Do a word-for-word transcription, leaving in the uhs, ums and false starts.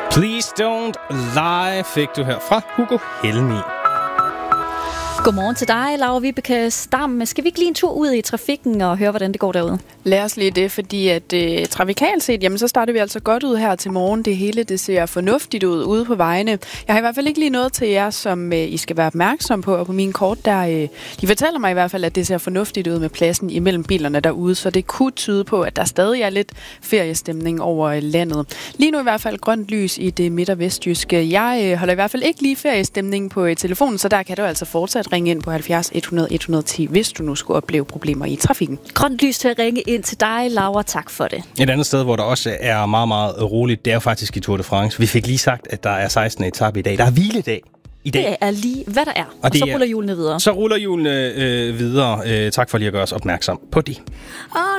Please Don't Lie fik du her fra Hugo Helmi. Godmorgen til dig, Laura Vibeke Stam. Skal vi ikke lige en tur ud i trafikken og høre, hvordan det går derude? Lad os lige det, fordi at øh, trafikalt set, jamen så starter vi altså godt ud her til morgen. Det hele, det ser fornuftigt ud ude på vejene. Jeg har i hvert fald ikke lige noget til jer, som øh, I skal være opmærksom på, og på min kort, der øh, de fortæller mig i hvert fald, at det ser fornuftigt ud med pladsen imellem bilerne derude, så det kunne tyde på, at der stadig er lidt feriestemning over landet. Lige nu i hvert fald grønt lys i det midt- og vestjyske. Jeg øh, holder i hvert fald ikke lige feriestemning på øh, telefonen, så der kan du altså fortsat ringe ind på halvfjerds hundrede et hundrede og ti, hvis du nu skulle opleve problemer i trafikken. Grønt lys til at ringe ind til dig, Laura. Tak for det. Et andet sted, hvor der også er meget, meget roligt, det er jo faktisk i Tour de France. Vi fik lige sagt, at der er sekstende etape i dag. Der er hviledag i dag. Det er lige, hvad der er. Og, og så er, ruller hjulene videre. Så ruller hjulene øh, videre. Øh, tak for lige at gøre os opmærksom på det. Og